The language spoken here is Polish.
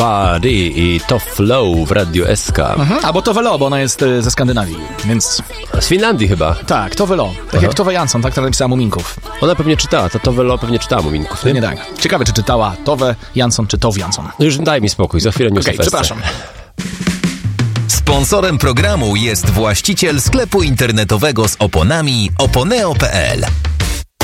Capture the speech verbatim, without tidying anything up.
Party i To Flow w Radiu S K. Mhm. Albo Tove Lo, bo ona jest y, ze Skandynawii, więc... Z Finlandii chyba. Tak, Tove Lo. Tak Aha. jak Tove Jansson, tak, która napisała Muminków. Ona pewnie czytała, to Tove Lo pewnie czytała Muminków, nie? Nie tak. Ciekawe, czy czytała Tove Jansson, czy Tove Jansson. No już daj mi spokój, za chwilę news Okej, okay, przepraszam. Sponsorem programu jest właściciel sklepu internetowego z oponami oponeo kropka p l.